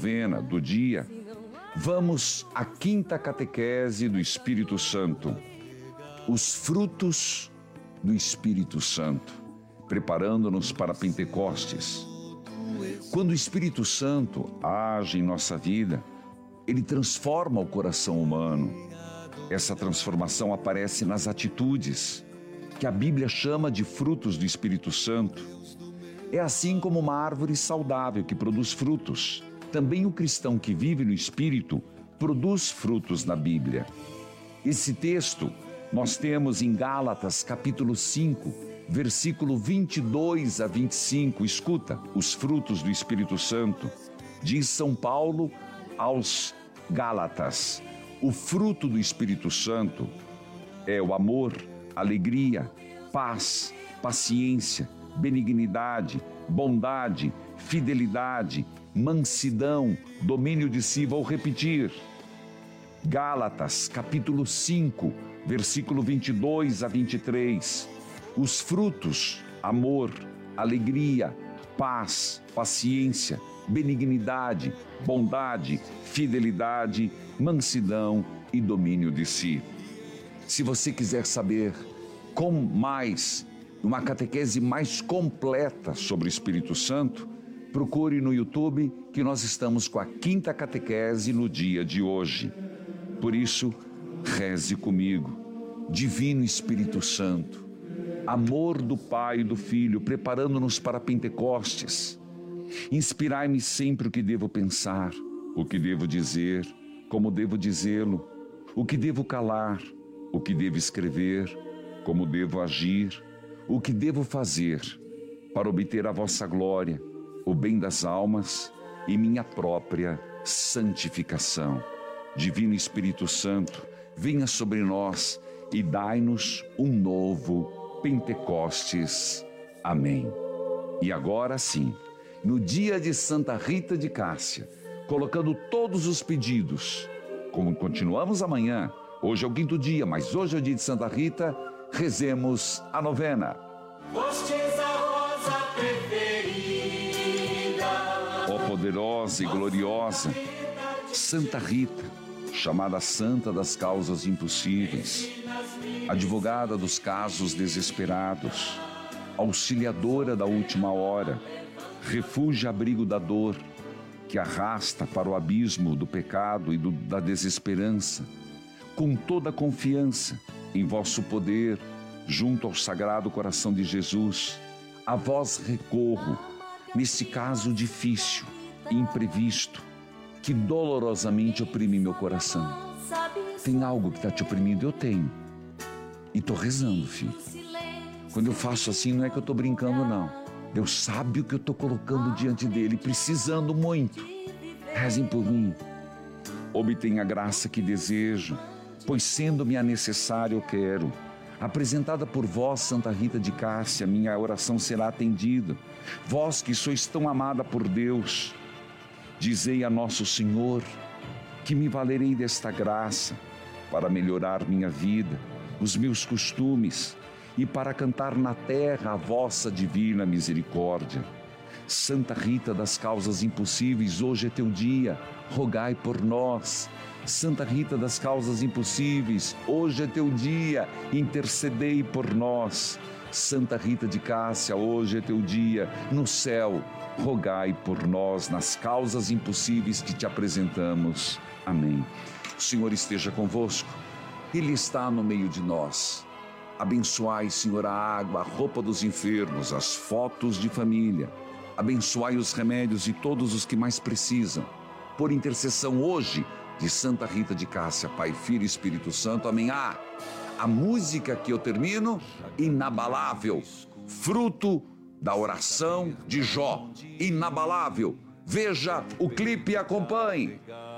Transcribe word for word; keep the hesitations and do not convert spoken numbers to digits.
novena do dia, vamos à quinta catequese do Espírito Santo, os frutos do Espírito Santo, preparando-nos para Pentecostes. Quando o Espírito Santo age em nossa vida, ele transforma o coração humano. Essa transformação aparece nas atitudes, que a Bíblia chama de frutos do Espírito Santo. É assim como uma árvore saudável que produz frutos. Também o cristão que vive no Espírito produz frutos na Bíblia. Esse texto nós temos em Gálatas capítulo cinco, versículo vinte e dois a vinte e cinco. Escuta, os frutos do Espírito Santo. Diz São Paulo aos Gálatas: o fruto do Espírito Santo é o amor, alegria, paz, paciência, benignidade, bondade, fidelidade, mansidão, domínio de si. Vou repetir. Gálatas, capítulo cinco, versículo vinte e dois a vinte e três. Os frutos: amor, alegria, paz, paciência, benignidade, bondade, fidelidade, mansidão e domínio de si. Se você quiser saber como mais, uma catequese mais completa sobre o Espírito Santo, procure no YouTube que nós estamos com a quinta catequese no dia de hoje. Por isso, reze comigo. Divino Espírito Santo, amor do Pai e do Filho, preparando-nos para Pentecostes, inspirai-me sempre o que devo pensar, o que devo dizer, como devo dizê-lo, o que devo calar, o que devo escrever, como devo agir, o que devo fazer, para obter a vossa glória, o bem das almas e minha própria santificação. Divino Espírito Santo, venha sobre nós e dai-nos um novo Pentecostes. Amém. E agora sim, no dia de Santa Rita de Cássia, colocando todos os pedidos, como continuamos amanhã, hoje é o quinto dia, mas hoje é o dia de Santa Rita, rezemos a novena. Fostes a rosa preferida, Ó poderosa e gloriosa Santa Rita, chamada Santa das Causas Impossíveis, advogada dos casos desesperados, auxiliadora da última hora, refúgio e abrigo da dor, que arrasta para o abismo do pecado e do, da desesperança, com toda a confiança em vosso poder, junto ao Sagrado Coração de Jesus, a vós recorro, nesse caso difícil e imprevisto, que dolorosamente oprime meu coração. Tem algo que está te oprimindo? Eu tenho. E estou rezando, filho. Quando eu faço assim, não é que eu estou brincando, não. Deus sabe o que eu estou colocando diante dele, precisando muito. Rezem por mim. Obtenha a graça que desejo, pois sendo-me a necessária eu quero. Apresentada por vós, Santa Rita de Cássia, minha oração será atendida. Vós que sois tão amada por Deus, dizei a Nosso Senhor que me valerei desta graça para melhorar minha vida, os meus costumes e para cantar na terra a vossa divina misericórdia. Santa Rita das Causas Impossíveis, hoje é teu dia, rogai por nós. Santa Rita das Causas Impossíveis, hoje é teu dia, intercedei por nós. Santa Rita de Cássia, hoje é teu dia, no céu, rogai por nós nas causas impossíveis que te apresentamos. Amém. O Senhor esteja convosco, Ele está no meio de nós. Abençoai, Senhor, a água, a roupa dos enfermos, as fotos de família. Abençoai os remédios de todos os que mais precisam. Por intercessão hoje de Santa Rita de Cássia, Pai, Filho e Espírito Santo. Amém. Ah, a música que eu termino, inabalável, fruto da oração de Jó, inabalável. Veja o clipe e acompanhe.